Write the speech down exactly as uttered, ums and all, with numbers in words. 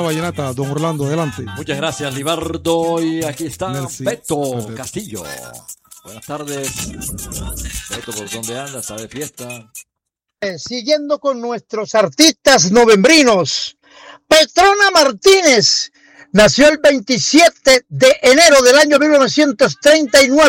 Vallenata, don Orlando, adelante. Muchas gracias, Libardo. Y aquí está Merci. Beto Perfecto. Castillo. Buenas tardes. Beto, ¿por dónde andas? ¿Está de fiesta? Eh, siguiendo con nuestros artistas novembrinos, Petrona Martínez nació el veintisiete de enero del año mil novecientos treinta y nueve.